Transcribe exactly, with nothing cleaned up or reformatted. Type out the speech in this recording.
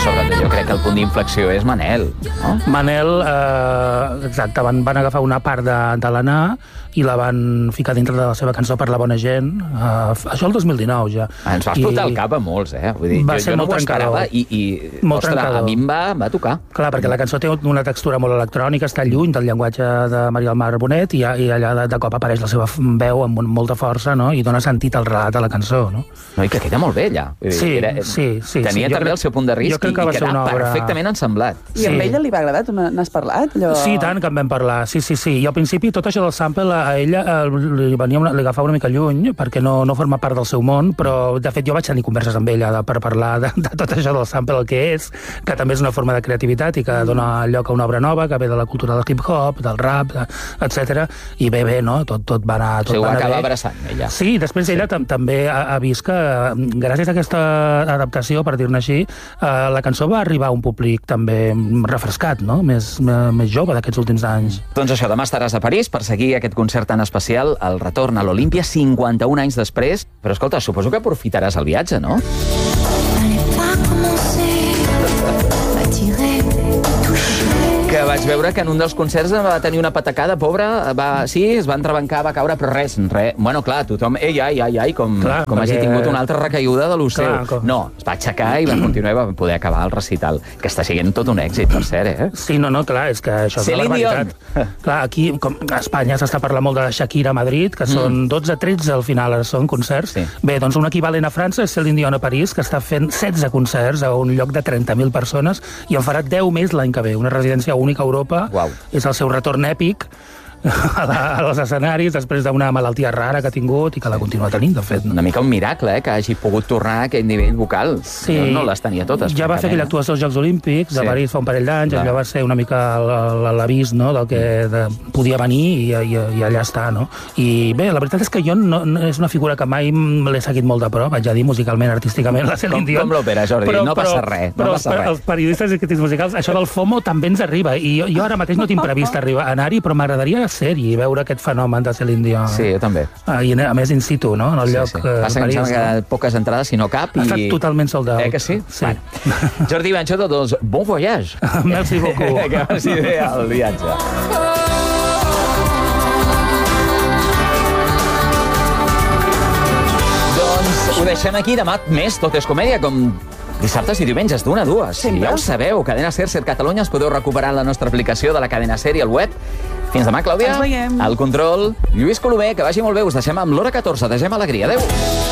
sobretot jo crec que el punt d'inflexió és Manel, no? Manel, eh, exacte, van, van agafar una part de, de l'Anà i la van ficar dintre de la seva cançó Per la bona gent, uh, això el dos mil dinou ja. Ens va explotar I... el cap a molts, eh? Vull dir, va jo, ser jo no molt m'ho esperava i, i molt ostres, a mi em va, va tocar. Clar, perquè la cançó té una textura molt electrònica, està lluny del llenguatge de Maria del Mar Bonet i, i allà de, de cop apareix la seva veu amb molta força, no? I dona sentit al relat de la cançó, no? No, i que queda molt bé, allà. Sí, era, sí, sí. Tenia sí, també crec, el seu punt de risc i, i quedava obra... perfectament ensamblat. I sí. amb ella li va agradar? Tu n'has parlat? Allò... Sí, tant que en vam parlar, sí, sí, sí. I al principi tot això del sample a ella eh, li, venia una, li agafava una mica lluny perquè no, no forma part del seu món, però de fet jo vaig tenir converses amb ella de, per parlar de, de tot això del sample, el que és, que també és una forma de creativitat i que dona lloc a una obra nova, que ve de la cultura del hip-hop, del rap, etcètera. I bé, bé, no? Tot, tot va anar, tot sí, va anar acaba bé. abraçant, ella. Sí, després ella sí. també ha, ha vist que, gràcies a aquesta adaptació, per dir-ne així, eh, la cançó va arribar a un públic també refrescat, no? Més, més jove d'aquests últims anys. Doncs això, demà estaràs a París per seguir aquest concert tan especial, el retorn a l'Olímpia, cinquanta-un anys després. Però escolta, suposo que aprofitaràs el viatge, no? Que vaig veure que en un dels concerts va tenir una patacada, pobra, va, sí, es va entrebancar, va caure, però res, res. Bueno, clar, tothom, ei, ai, ai, ai, com, clar, com perquè... hagi tingut una altra recaiguda de lo seu. Com... No, es va aixecar i va continuar i va poder acabar el recital, que està sent tot un èxit, per cert, eh? Sí, no, no, clar, és que això és la realitat. Clar, aquí, com a Espanya s'està parlant molt de Shakira a Madrid, que són mm. dotze tretze al final, són concerts. Sí. Bé, doncs un equivalent a França és Céline Dion a París, que està fent setze concerts a un lloc de trenta mil persones i en farà deu més l'any que ve, una residència única a Europa. Uau. És el seu retorn èpic a, la, als escenaris després d'una malaltia rara que ha tingut i que la continua tenint, de fet. Una mica un miracle, eh, que hagi pogut tornar a aquell nivell vocal. Sí. No, no les tenia totes. Ja va fer aquella actuació als Jocs Olímpics de sí. París fa un parell d'anys, allò va ser una mica l'avís, no?, del que de, podia venir i, i, i allà està, no? I bé, la veritat és que jo no, no és una figura que mai l'he seguit molt de prop, vaig a dir musicalment, artísticament, la Céline Dion. Com, com l'òpera, Jordi, però, no passa però, res. No però passa res. Els periodistes i crítics musicals, això del FOMO també ens arriba, i jo, jo ara mateix no tinc previst arribar a anar-hi, però m'agradaria ser-hi i veure aquest fenomen de Céline Dion. Sí, jo també. Ah, I a més in situ, no?, en el sí, lloc sí. eh, Passa que em sembla que poques entrades, si no cap. Ha estat i... totalment sold out. Eh que sí? Sí. Va. Jordi Banxota, doncs, bon voyage. Merci beaucoup. Que vagi bé el viatge. Doncs ho deixem aquí. Demà més Tot és comèdia, com dissabtes i diumenges, d'una a dues. Sempre. Ja ho sabeu, Cadena Ser, Ser Catalunya, es podeu recuperar en la nostra aplicació de la Cadena Ser i al web. Fins demà, Clàudia. Ens veiem. Al control, Lluís Colomer, que vagi molt bé. Us deixem amb l'hora catorze. Deixem alegria. Adéu.